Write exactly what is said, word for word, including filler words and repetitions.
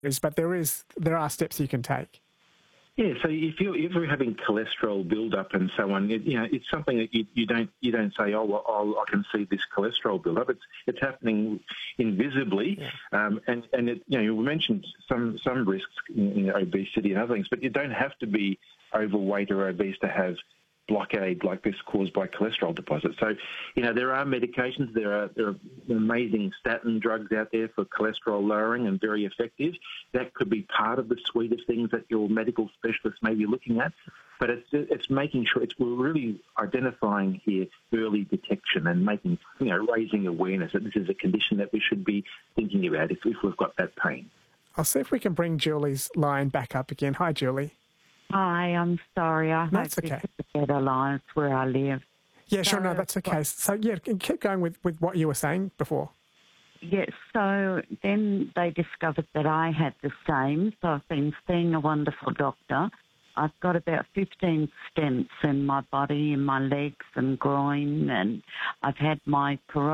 is, but there is there are steps you can take. Yeah, so if you're, if you're having cholesterol build-up and so on, it, you know, it's something that you, you don't you don't say, oh, well, oh, I can see this cholesterol build-up. It's it's happening invisibly, yeah. um, and and it, you know, you mentioned some some risks in, in obesity and other things, but you don't have to be overweight or obese to have blockade like this caused by cholesterol deposits. So, you know, there are medications, there are there are amazing statin drugs out there for cholesterol lowering and very effective. That could be part of the suite of things that your medical specialist may be looking at. But it's it's making sure it's we're really identifying here early detection and making, you know, raising awareness that this is a condition that we should be thinking about if, if we've got that pain. I'll see if we can bring Julie's line back up again. Hi, Julie. Hi, I'm sorry. I That's hope okay. it's a better line. It's where I live. Yeah, sure. So, No, that's okay. So, yeah, keep going with, with what you were saying before. Yes, so then they discovered that I had the same, so I've been seeing a wonderful doctor. I've got about fifteen stents in my body, in my legs and groin, and I've had my carotid